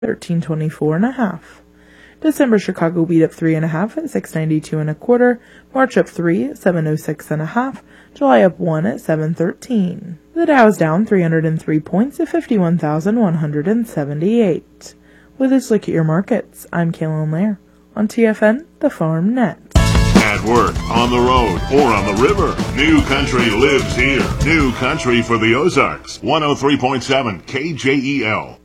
1324.5. December Chicago beat up 3.5 at 692.25. March up 3 at 706.5. July up 1 at 713. The Dow is down 303 points at 51,178. With this look at your markets, I'm Kaylin Lair on TFN, the Farm Net. At work, on the road, or on the river, New Country lives here. New Country for the Ozarks. 103.7 KJEL.